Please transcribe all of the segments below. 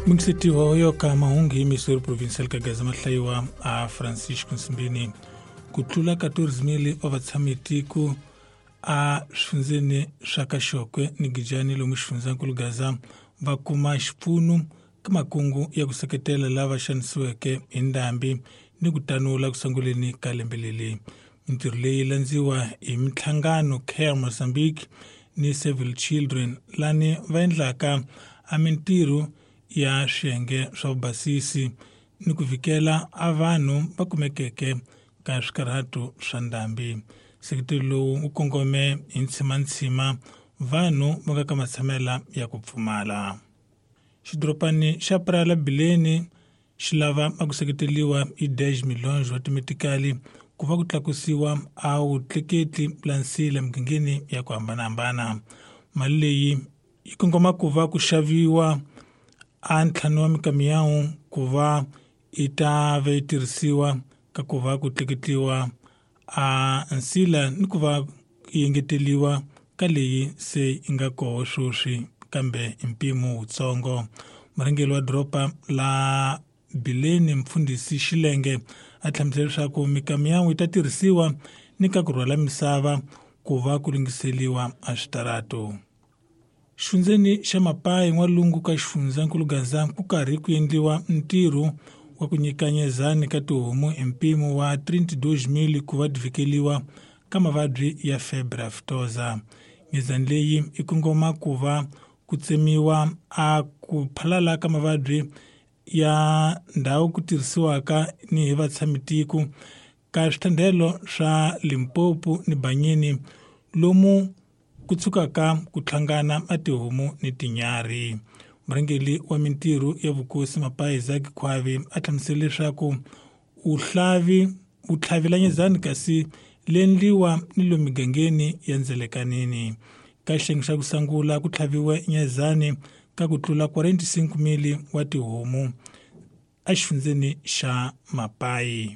Mungsiti hoyo kama hungi Missouri Provincial Kagaza mahlaiwa a Francisco Nsimbini kutlula 14,000 ovatsamitiku a swifundzeni swa Kaxokwe ni Gijani lomu xifundzakulu Gaza va kuma xipfuno ka makungu ya ku seketela lava xanisiweke hi ndhambi ni ku tanula ku sunguleni ka lembe leri. Mintirho leyi landziwa hi mitlhangano Care Mozambique ni Save Children lani va endlaka a mintirho ya swiyenge swa vubasisi ni ku vikela a vanhu va kumekeke ka swikarhato swa ndhambi. Seketelo lowu u kongome hi ntshima vanhu va nga ka matshamela ya ku pfumala. Xidoropani xa Prala Bileni xi lava ku seketeliwa hi 10 miliyoni wa timetikali ku va ku tlakusiwa a vutleketli plansila migangeni ya ku hambanahambana. Mali leyi yi kongoma ku va ku xaviwa a ntlhanu wa mikamiyawu ku va ita va yi tirhisiwa ka ku va ku tleketliwa a nsila ni ku va yi engeteliwa ka leyi se yi nga koho swoswi kambe impimo wutsongo. Murhangeri wa doropa la Bileni Mfundhisi Xilenge a hlamusela leswaku mikamiyawu yi ta tirhisiwa ni ka ku rhwala misava ku va ku lunghiseliwa a switarato. Xifundzeni xa Mapayi n'walungu ka xifundzakulu Gaza ku karhi ku endliwa ntirho wa ku nyika nyezani ka tihomu hi mpimo wa 32,000 ku va tivikeliwa ka mavabyi ya febre aftosa. Nyezani leyi i kongoma ku va ku tsemiwa a ku phalala ka mavabyi ya ndhawu ku tirhisiwaka ni hi vatshamisitiku ka swithandhelo swa Limpopo ni Banyini lomu ku tshukaka ku tlhangana matihomu ni tinyari. Murhangeri wa mintirho ya vukosi Mapayi Zaki Khwavi a hlamusele leswaku u tlhavela nyezani kasi lendliwa ni lo migangeni ya ndzelekanini. Ka xiyenge xa ku sungula ku tlhaviwe nyezani ka ku tlula 45,000 wa tihomu a xifundzeni xa Mapayi.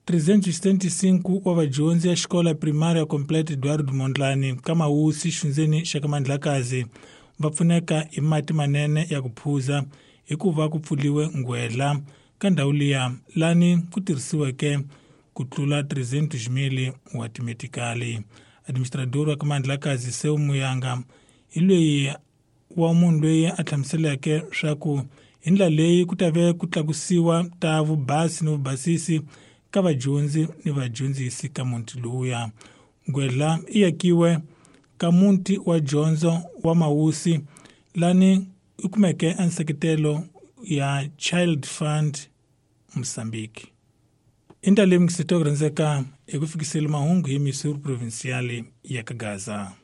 375 wa vadyondzi ya xikola primaria complete Eduardo Mondlane ka Mawusi xifundzeni xa ka Mandlakazi va pfuneka hi mati manene ya ku phuza hi ku va ku pfuliwe ngwela ka ndhawu liya lani ku tirhisiweke ku tlula 300,000 wa timetikali. Administrador wa ka Mandlakazi Seu Muyanga hi loyi wa munhu loyi a hlamuseleke swa ku hi ndlela leyi ku ta ve ku tlakusiwa ta vubasi ni vubasisi ka vadyondzi ni vadyondzisi ka muti lowuya. Ngwela i yakiwe ka muti wa dyondzo wa Mawusi lani i kumeke anseketelo ya Child Fund Mozambique. Inta leyi mkisito ku rhandzeka hi ku fikisela mahungu hi Missouri Provincial ya ka Gaza.